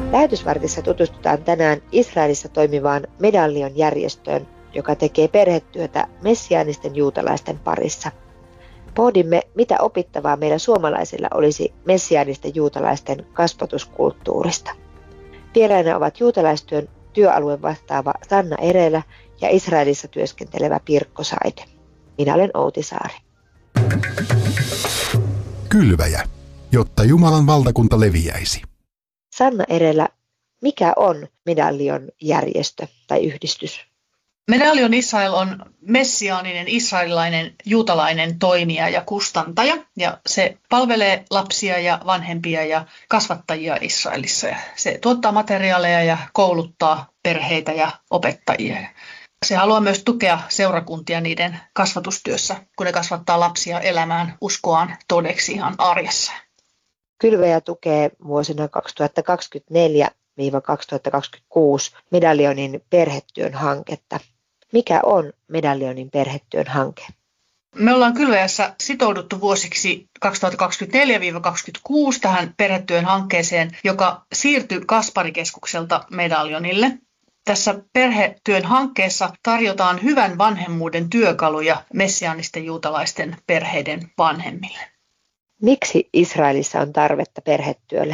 Lähetysvartissa tutustutaan tänään Israelissa toimivaan Medallion järjestöön, joka tekee perhetyötä messiaanisten juutalaisten parissa. Pohdimme, mitä opittavaa meillä suomalaisilla olisi messiaanisten juutalaisten kasvatuskulttuurista. Vieraina ovat juutalaistyön työalueen vastaava Sanna Erelä ja Israelissa työskentelevä Pirkko Saide. Minä olen Outi Saari. Kylväjä, jotta Jumalan valtakunta leviäisi. Sanna Erelä, mikä on Medallion järjestö tai yhdistys? Medallion Israel on messiaaninen israelilainen juutalainen toimija ja kustantaja, ja se palvelee lapsia ja vanhempia ja kasvattajia Israelissa. Ja se tuottaa materiaaleja ja kouluttaa perheitä ja opettajia. Se haluaa myös tukea seurakuntia niiden kasvatustyössä, kun ne kasvattaa lapsia elämään uskoaan todeksi ihan arjessa. Kylväjä tukee vuosina 2024-2026 Medallionin perhetyön hanketta. Mikä on Medallionin perhetyön hanke? Me ollaan Kylväjässä sitouduttu vuosiksi 2024-2026 tähän perhetyön hankkeeseen, joka siirtyi Kasparikeskukselta Medallionille. Tässä perhetyön hankkeessa tarjotaan hyvän vanhemmuuden työkaluja messiaanisten juutalaisten perheiden vanhemmille. Miksi Israelissa on tarvetta perhetyölle?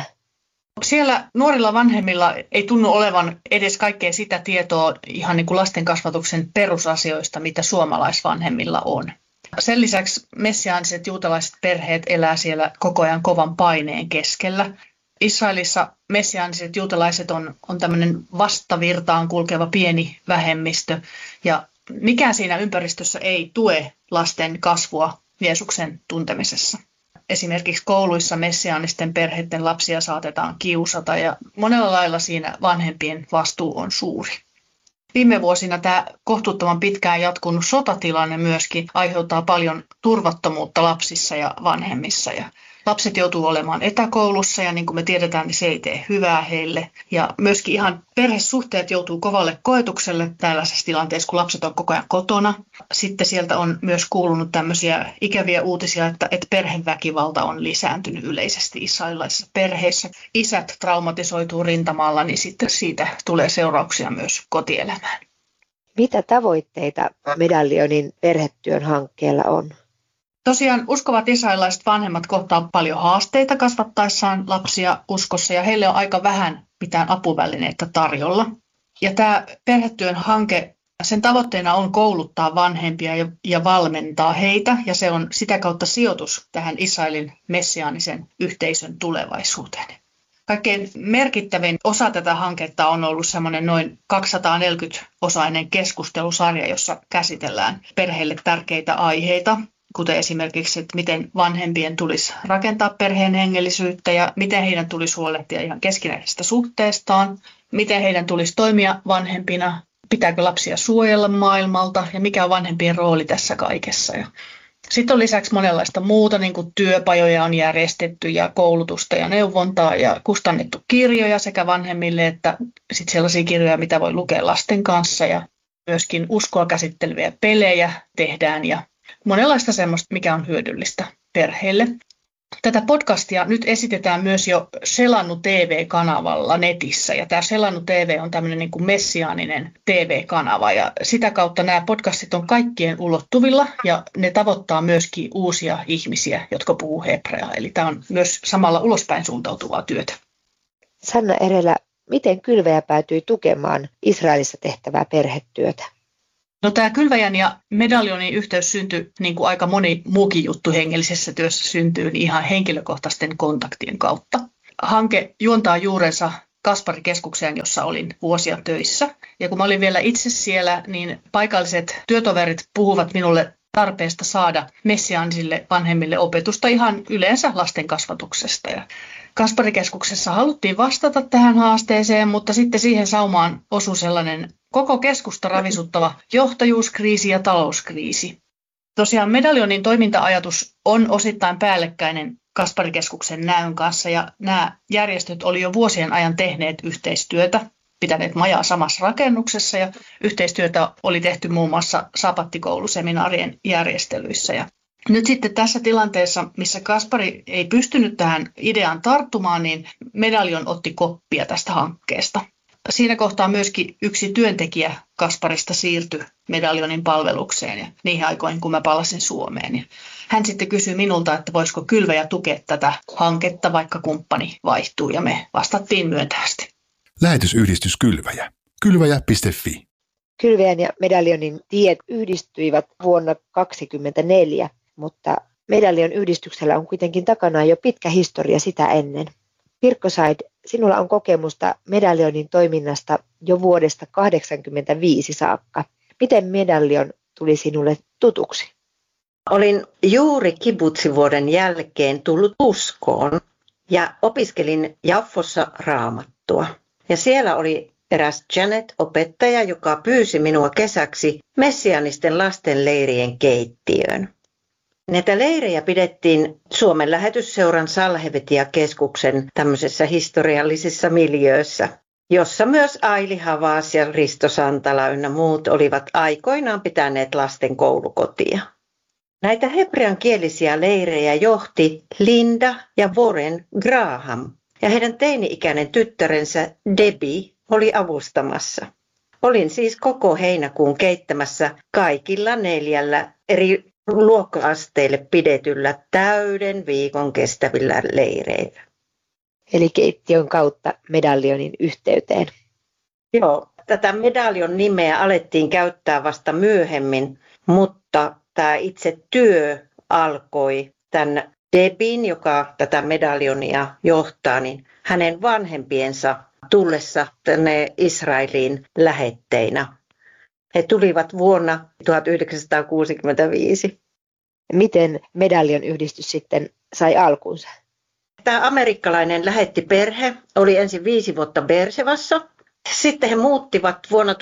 Siellä nuorilla vanhemmilla ei tunnu olevan edes kaikkea sitä tietoa ihan niin kuin lasten kasvatuksen perusasioista, mitä suomalaisvanhemmilla on. Sen lisäksi messiaaniset juutalaiset perheet elää siellä koko ajan kovan paineen keskellä. Israelissa messiaaniset juutalaiset on tämmöinen vastavirtaan kulkeva pieni vähemmistö ja mikään siinä ympäristössä ei tue lasten kasvua Jeesuksen tuntemisessa. Esimerkiksi kouluissa messiaanisten perheiden lapsia saatetaan kiusata ja monella lailla siinä vanhempien vastuu on suuri. Viime vuosina tämä kohtuuttoman pitkään jatkunut sotatilanne myöskin aiheuttaa paljon turvattomuutta lapsissa ja vanhemmissa. Ja lapset joutuu olemaan etäkoulussa ja niin kuin me tiedetään, niin se ei tee hyvää heille. Ja myöskin ihan perhesuhteet joutuu kovalle koetukselle tällaisessa tilanteessa, kun lapset on koko ajan kotona. Sitten sieltä on myös kuulunut tämmöisiä ikäviä uutisia, että perheväkivalta on lisääntynyt yleisesti israelilaisissa perheissä. Isät traumatisoituu rintamalla, niin sitten siitä tulee seurauksia myös kotielämään. Mitä tavoitteita Medallionin perhetyön hankkeella on? Tosiaan uskovat israelilaiset vanhemmat kohtaa paljon haasteita kasvattaessaan lapsia uskossa ja heille on aika vähän mitään apuvälineitä tarjolla. Ja tämä perhetyön hanke, sen tavoitteena on kouluttaa vanhempia ja valmentaa heitä ja se on sitä kautta sijoitus tähän Israelin messiaanisen yhteisön tulevaisuuteen. Kaikkein merkittävin osa tätä hanketta on ollut semmoinen noin 240-osainen keskustelusarja, jossa käsitellään perheille tärkeitä aiheita. Kuten esimerkiksi, että miten vanhempien tulisi rakentaa perheen hengellisyyttä ja miten heidän tulisi huolehtia ihan keskinäisestä suhteestaan, miten heidän tulisi toimia vanhempina, pitääkö lapsia suojella maailmalta ja mikä on vanhempien rooli tässä kaikessa. Sitten on lisäksi monenlaista muuta, niin kuin työpajoja on järjestetty ja koulutusta ja neuvontaa ja kustannettu kirjoja sekä vanhemmille että sitten sellaisia kirjoja, mitä voi lukea lasten kanssa ja myöskin uskoa käsitteleviä pelejä tehdään ja monenlaista semmoista, mikä on hyödyllistä perheelle. Tätä podcastia nyt esitetään myös jo Selannu TV-kanavalla netissä. Ja tämä Selannu TV on tämmöinen niin kuin messiaaninen TV-kanava. Ja sitä kautta nämä podcastit on kaikkien ulottuvilla ja ne tavoittaa myöskin uusia ihmisiä, jotka puhuu hebreaa. Eli tämä on myös samalla ulospäin suuntautuvaa työtä. Sanna Erelä, miten Kylväjä päätyi tukemaan Israelissa tehtävää perhetyötä? No tämä Kylväjän ja Medallionin yhteys syntyi, niin kuin aika moni muukin juttu hengellisessä työssä syntyy, niin ihan henkilökohtaisten kontaktien kautta. Hanke juontaa juurensa Kasparikeskukseen, jossa olin vuosia töissä. Ja kun mä olin vielä itse siellä, niin paikalliset työtoverit puhuvat minulle tarpeesta saada messiaanisille vanhemmille opetusta ihan yleensä lasten kasvatuksesta. Ja Kasparikeskuksessa haluttiin vastata tähän haasteeseen, mutta sitten siihen saumaan osui sellainen koko keskusta ravisuttava johtajuuskriisi ja talouskriisi. Tosiaan Medallionin toiminta-ajatus on osittain päällekkäinen Kasparikeskuksen näyn kanssa ja nämä järjestöt oli jo vuosien ajan tehneet yhteistyötä, pitäneet majaa samassa rakennuksessa ja yhteistyötä oli tehty muun muassa sabattikouluseminaarien järjestelyissä. Ja Nyt sitten tässä tilanteessa, missä Kaspari ei pystynyt tähän ideaan tarttumaan, niin Medaljon otti koppia tästä hankkeesta. Siinä kohtaa myöskin yksi työntekijä Kasparista siirtyi Medaljonin palvelukseen ja niihin aikoihin, kun mä palasin Suomeen. Ja hän sitten kysyi minulta, että voisiko Kylväjä tukea tätä hanketta, vaikka kumppani vaihtuu, ja me vastattiin myöntävästi. Lähetysyhdistys Kylväjä. Kylväjä.fi. Kylväjän ja Medaljonin tiet yhdistyivät vuonna 1924, mutta Medaljon yhdistyksellä on kuitenkin takanaan jo pitkä historia sitä ennen. Pirkko Said, sinulla on kokemusta Medaljonin toiminnasta jo vuodesta 1985 saakka. Miten Medaljon tuli sinulle tutuksi? Olin juuri kibbutsivuoden jälkeen tullut uskoon ja opiskelin Jaffossa raamattua. Ja siellä oli eräs Janet-opettaja, joka pyysi minua kesäksi messianisten lastenleirien keittiöön. Näitä leirejä pidettiin Suomen lähetysseuran Salhevetia-keskuksen tämmöisessä historiallisessa miljöössä, jossa myös Aili Havas ja Risto Santala ynnä muut olivat aikoinaan pitäneet lasten koulukotia. Näitä hebreankielisiä leirejä johti Linda ja Warren Graham, ja heidän teini-ikäinen tyttärensä Debbie oli avustamassa. Olin siis koko heinäkuun keittämässä kaikilla 4 eri luokka-asteille pidetyllä täyden viikon kestävillä leireillä. Eli keittiön kautta Medaljonin yhteyteen. Joo, tätä Medaljon nimeä alettiin käyttää vasta myöhemmin, mutta tämä itse työ alkoi tämän Debin, joka tätä Medaljonia johtaa, niin hänen vanhempiensa tullessa tänne Israeliin lähetteinä. He tulivat vuonna 1965. Miten Medaljon yhdistys sitten sai alkunsa? Tämä amerikkalainen lähettiperhe oli ensin 5 vuotta Beershevassa. Sitten he muuttivat vuonna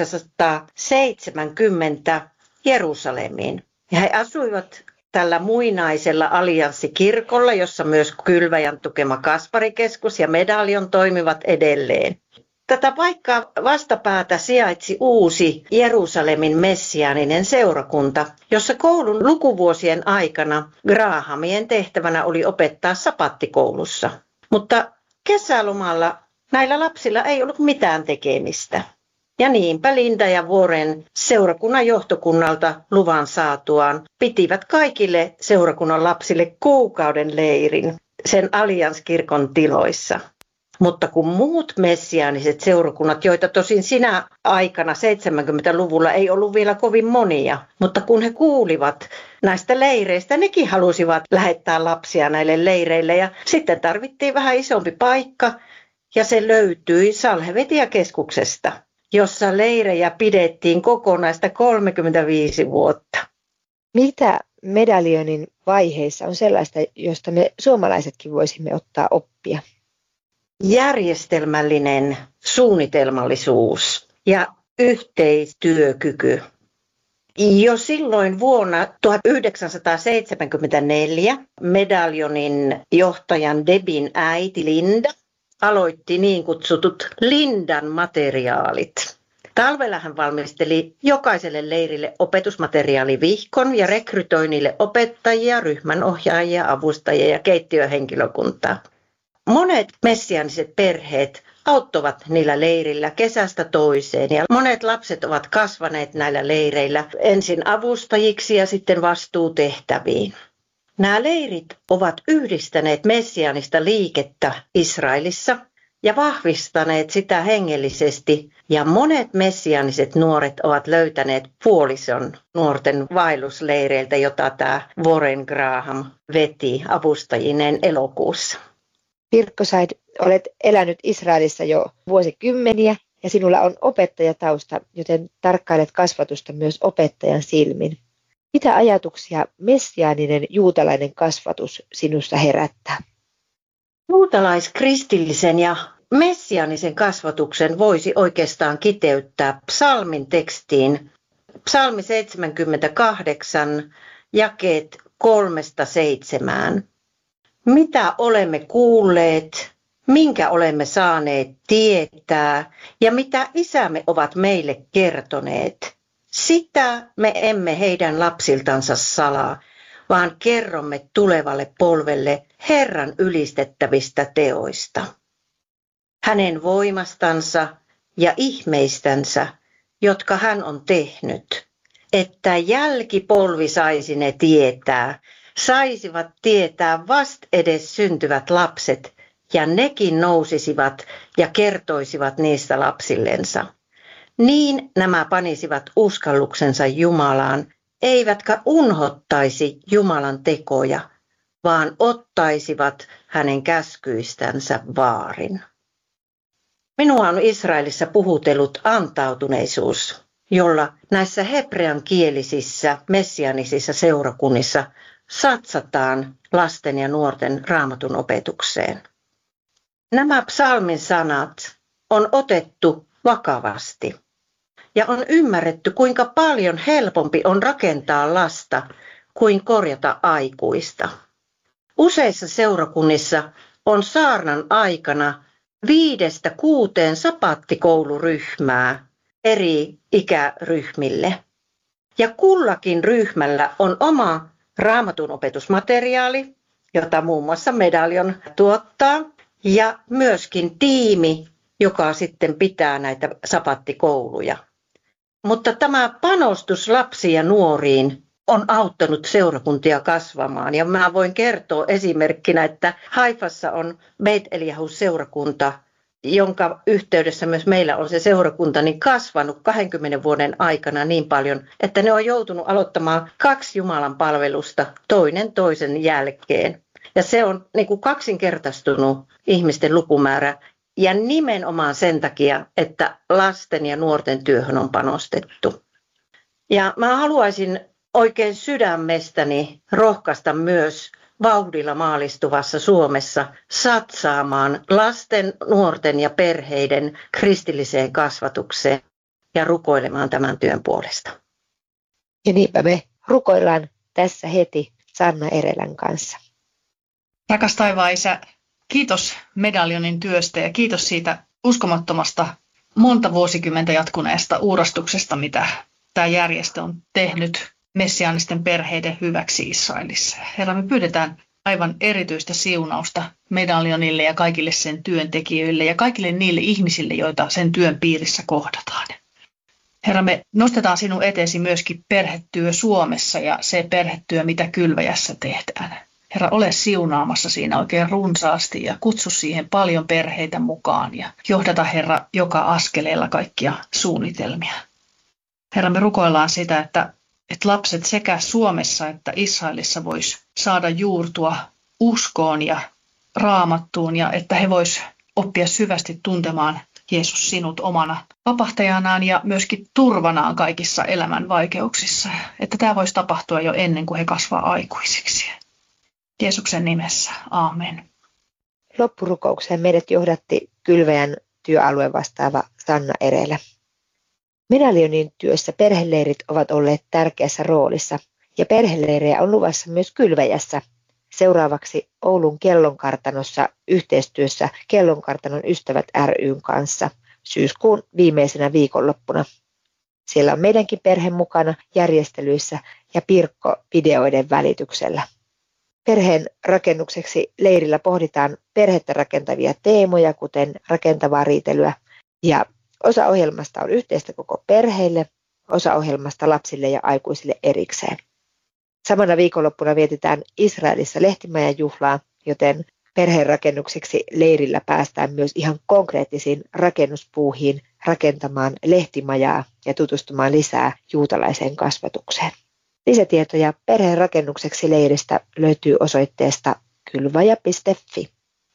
1970 Jerusalemiin. Ja he asuivat tällä muinaisella allianssikirkolla, jossa myös Kylväjän tukema Kasparikeskus ja Medaljon toimivat edelleen. Tätä paikkaa vastapäätä sijaitsi uusi Jerusalemin messiaaninen seurakunta, jossa koulun lukuvuosien aikana Grahamien tehtävänä oli opettaa sapattikoulussa. Mutta kesälomalla näillä lapsilla ei ollut mitään tekemistä. Ja niinpä Linda ja Warren seurakunnan johtokunnalta luvan saatuaan pitivät kaikille seurakunnan lapsille kuukauden leirin sen Allianskirkon tiloissa. Mutta kun muut messiaaniset seurakunnat, joita tosin sinä aikana 70-luvulla ei ollut vielä kovin monia, mutta kun he kuulivat näistä leireistä, nekin halusivat lähettää lapsia näille leireille ja sitten tarvittiin vähän isompi paikka ja se löytyi Salhevetia-keskuksesta, jossa leirejä pidettiin kokonaista 35 vuotta. Mitä Medaljonin vaiheissa on sellaista, josta me suomalaisetkin voisimme ottaa oppia? Järjestelmällinen suunnitelmallisuus ja yhteistyökyky. Jo silloin vuonna 1974 Medaljonin johtajan Debin äiti Linda aloitti niin kutsutut Lindan materiaalit. Talvella hän valmisteli jokaiselle leirille opetusmateriaalivihkon ja rekrytoi niille opettajia, ryhmänohjaajia, avustajia ja keittiöhenkilökuntaa. Monet messiaaniset perheet auttoivat niillä leirillä kesästä toiseen ja monet lapset ovat kasvaneet näillä leireillä ensin avustajiksi ja sitten vastuutehtäviin. Nämä leirit ovat yhdistäneet messiaanista liikettä Israelissa ja vahvistaneet sitä hengellisesti ja monet messiaaniset nuoret ovat löytäneet puolison nuorten vaellusleireiltä, jota tämä Warren Graham veti avustajineen elokuussa. Pirkko Said, olet elänyt Israelissa jo vuosikymmeniä ja sinulla on opettajatausta, joten tarkkailet kasvatusta myös opettajan silmin. Mitä ajatuksia messiaaninen juutalainen kasvatus sinussa herättää? Juutalaiskristillisen ja messiaanisen kasvatuksen voisi oikeastaan kiteyttää psalmin tekstiin. Psalmi 78, jakeet 3-7. Mitä olemme kuulleet, minkä olemme saaneet tietää ja mitä isämme ovat meille kertoneet, sitä me emme heidän lapsiltansa salaa, vaan kerromme tulevalle polvelle Herran ylistettävistä teoista. Hänen voimastansa ja ihmeistänsä, jotka hän on tehnyt, että jälkipolvi saisi ne tietää, saisivat tietää vastedes syntyvät lapset, ja nekin nousisivat ja kertoisivat niistä lapsillensa. Niin nämä panisivat uskalluksensa Jumalaan, eivätkä unhottaisi Jumalan tekoja, vaan ottaisivat hänen käskyistänsä vaarin. Minua on Israelissa puhutellut antautuneisuus, jolla näissä hebreankielisissä messianisissa seurakunnissa satsataan lasten ja nuorten raamatun opetukseen. Nämä psalmin sanat on otettu vakavasti ja on ymmärretty, kuinka paljon helpompi on rakentaa lasta kuin korjata aikuista. Useissa seurakunnissa on saarnan aikana 5-6 sapattikouluryhmää eri ikäryhmille. Ja kullakin ryhmällä on oma raamatun opetusmateriaali, jota muun muassa Medallion tuottaa, ja myöskin tiimi, joka sitten pitää näitä sapattikouluja. Mutta tämä panostus lapsiin ja nuoriin on auttanut seurakuntia kasvamaan. Ja mä voin kertoa esimerkkinä, että Haifassa on Beit Eliyahu-seurakunta, jonka yhteydessä myös meillä on se seurakunta, niin kasvanut 20 vuoden aikana niin paljon, että ne on joutunut aloittamaan 2 Jumalan palvelusta toinen toisen jälkeen. Ja se on niin kuin kaksinkertaistunut ihmisten lukumäärä ja nimenomaan sen takia, että lasten ja nuorten työhön on panostettu. Ja mä haluaisin oikein sydämestäni rohkaista myös vauhdilla maalistuvassa Suomessa satsaamaan lasten, nuorten ja perheiden kristilliseen kasvatukseen ja rukoilemaan tämän työn puolesta. Ja niinpä me rukoillaan tässä heti Sanna Erelän kanssa. Rakas taivaan Isä, kiitos Medallionin työstä ja kiitos siitä uskomattomasta monta vuosikymmentä jatkuneesta uurastuksesta, mitä tämä järjestö on tehnyt messiaanisten perheiden hyväksi Israelissa. Herra, me pyydetään aivan erityistä siunausta Medallionille ja kaikille sen työntekijöille ja kaikille niille ihmisille, joita sen työn piirissä kohdataan. Herra, me nostetaan sinun eteesi myöskin perhetyö Suomessa ja se perhetyö, mitä Kylväjässä tehdään. Herra, ole siunaamassa siinä oikein runsaasti ja kutsu siihen paljon perheitä mukaan ja johdata, Herra, joka askeleella kaikkia suunnitelmia. Herra, me rukoillaan sitä, että lapset sekä Suomessa että Israelissa vois saada juurtua uskoon ja raamattuun ja että he vois oppia syvästi tuntemaan Jeesus sinut omana vapahtajanaan ja myöskin turvanaan kaikissa elämän vaikeuksissa. Että tämä voisi tapahtua jo ennen kuin he kasvaa aikuisiksi. Jeesuksen nimessä, aamen. Loppurukoukseen meidät johdatti Kylväjän työalueen vastaava Sanna Erelä. Medallionin työssä perheleirit ovat olleet tärkeässä roolissa ja perheleirejä on luvassa myös Kylväjässä. Seuraavaksi Oulun Kellonkartanossa yhteistyössä Kellonkartanon ystävät ry:n kanssa syyskuun viimeisenä viikonloppuna. Siellä on meidänkin perhe mukana järjestelyissä ja Pirkko videoiden välityksellä. Perheen rakennukseksi leirillä pohditaan perhettä rakentavia teemoja, kuten rakentavaa riitelyä, ja osa ohjelmasta on yhteistä koko perheille, osa ohjelmasta lapsille ja aikuisille erikseen. Samana viikonloppuna vietetään Israelissa lehtimajan juhlaa, joten perheen rakennukseksi leirillä päästään myös ihan konkreettisiin rakennuspuuhiin rakentamaan lehtimajaa ja tutustumaan lisää juutalaiseen kasvatukseen. Lisätietoja perheen rakennukseksi leiristä löytyy osoitteesta kylvaja.fi.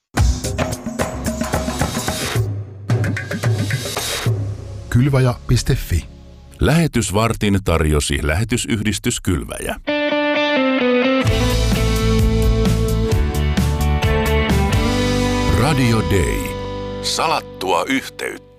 Kylvaja.fi. Lähetysvartin tarjosi lähetysyhdistys Kylväjä. Radio Day. Salattua yhteyttä.